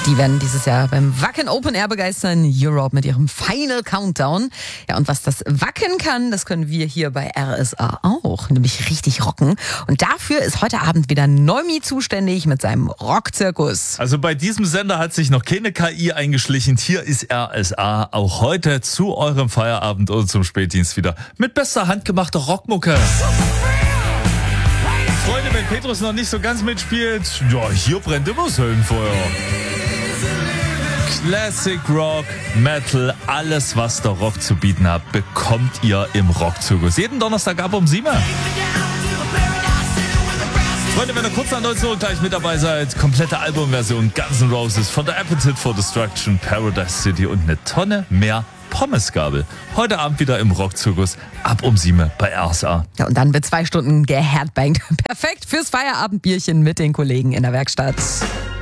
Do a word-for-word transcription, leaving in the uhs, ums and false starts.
Die werden dieses Jahr beim Wacken Open Air begeistern, Europe mit ihrem Final Countdown. Ja, und was das Wacken kann, das können wir hier bei R S A auch, nämlich richtig rocken. Und dafür ist heute Abend wieder Neumi zuständig mit seinem Rockzirkus. Also bei diesem Sender hat sich noch keine K I eingeschlichen. Hier ist R S A auch heute zu eurem Feierabend und zum Spätdienst wieder mit bester handgemachter Rockmucke. Freunde, wenn Petrus noch nicht so ganz mitspielt, ja, hier brennt immer das Höllenfeuer. Classic Rock, Metal, alles was der Rock zu bieten hat, bekommt ihr im Rockzirkus. Jeden Donnerstag ab um sieben. Freunde, wenn ihr kurz nach neunzehn Uhr gleich mit dabei seid, komplette Albumversion Guns N' Roses von der Appetite for Destruction, Paradise City und eine Tonne mehr Pommesgabel. Heute Abend wieder im Rockzirkus ab um sieben bei R S A. Ja, und dann wird zwei Stunden geheadbangt. Perfekt fürs Feierabendbierchen mit den Kollegen in der Werkstatt.